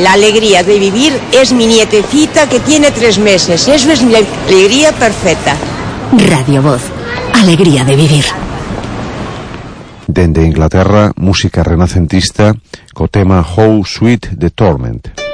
la alegría de vivir es mi nietecita que tiene 3 meses. Eso es la alegría perfecta. Radio Voz, alegría de vivir. Dende Inglaterra, música renacentista co tema How Sweet the Torment.